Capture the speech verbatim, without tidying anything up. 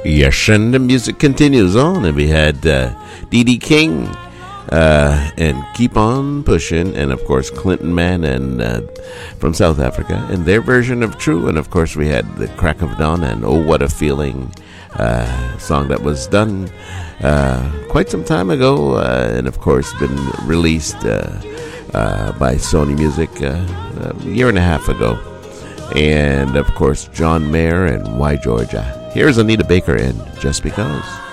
Yes, and the music continues on, and we had uh, D D King uh, and Keep On Pushing, and of course Clinton Man and uh, from South Africa, and their version of True, and of course we had the Crack of Dawn and Oh What a Feeling, uh, song that was done uh, quite some time ago, uh, and of course been released uh, uh, by Sony Music uh, a year and a half ago, and of course John Mayer and Why Georgia. Here's Anita Baker and Just Because.